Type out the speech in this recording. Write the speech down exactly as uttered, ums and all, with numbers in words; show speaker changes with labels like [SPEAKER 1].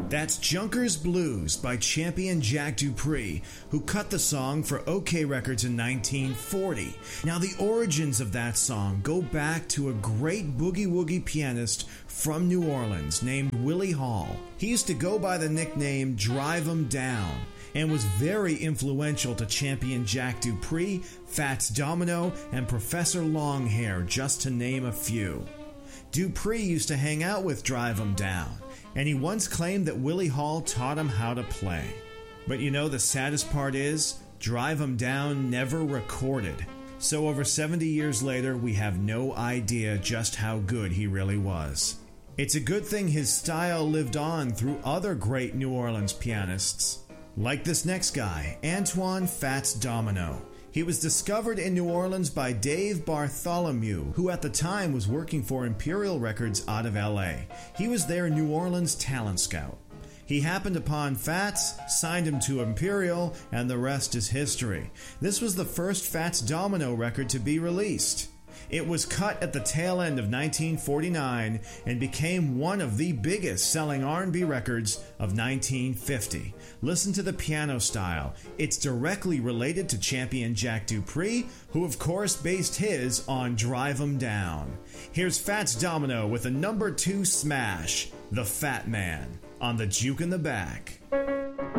[SPEAKER 1] That's Junkers Blues by champion Jack Dupree, who cut the song for OK Records in nineteen forty. Now, the origins of that song go back to a great boogie-woogie pianist from New Orleans named Willie Hall. He used to go by the nickname Drive 'em Down and was very influential to champion Jack Dupree, Fats Domino, and Professor Longhair, just to name a few. Dupree used to hang out with Drive 'em Down, and he once claimed that Willie Hall taught him how to play. But you know, the saddest part is, Drive 'em Down never recorded. So over seventy years later, we have no idea just how good he really was. It's a good thing his style lived on through other great New Orleans pianists, like this next guy, Antoine Fats Domino. He was discovered in New Orleans by Dave Bartholomew, who at the time was working for Imperial Records out of L A. He was their New Orleans talent scout. He happened upon Fats, signed him to Imperial, and the rest is history. This was the first Fats Domino record to be released. It was cut at the tail end of nineteen forty-nine and became one of the biggest selling R and B records of nineteen fifty. Listen to the piano style. It's directly related to champion Jack Dupree, who of course based his on Drive 'em Down. Here's Fats Domino with a number two smash, The Fat Man, on the Juke in the Back.